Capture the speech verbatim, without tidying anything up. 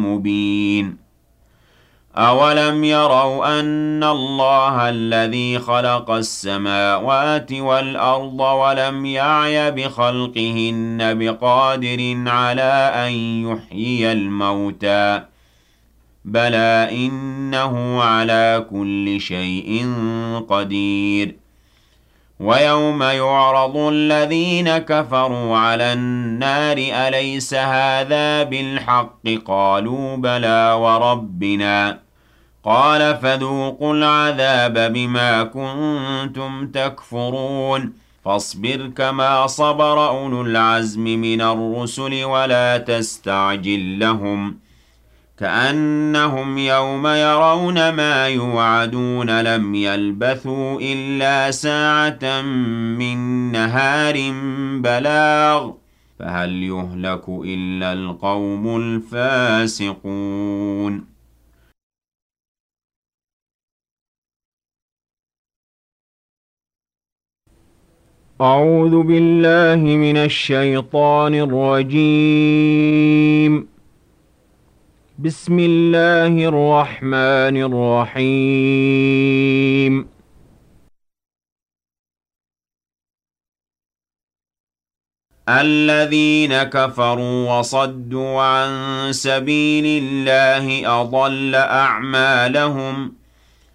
مبين أولم يروا أن الله الذي خلق السماوات والأرض ولم يعي بخلقهن بقادر على أن يحيي الموتى بلى إنه على كل شيء قدير ويوم يعرض الذين كفروا على النار أليس هذا بالحق قالوا بلى وربنا قال فذوقوا العذاب بما كنتم تكفرون فاصبر كما صبر أولو العزم من الرسل ولا تستعجل لهم كأنهم يوم يرون ما يوعدون لم يلبثوا إلا ساعة من نهار بلاغ فهل يهلك إلا القوم الفاسقون أعوذ بالله من الشيطان الرجيم بسم الله الرحمن الرحيم الذين كفروا وصدوا عن سبيل الله أضل أعمالهم